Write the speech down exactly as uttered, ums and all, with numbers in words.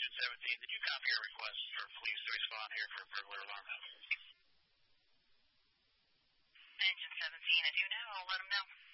Engine seventeen, did you copy our request for police to respond here for a burglar alarm? Engine seventeen, I do now. I'll let them know.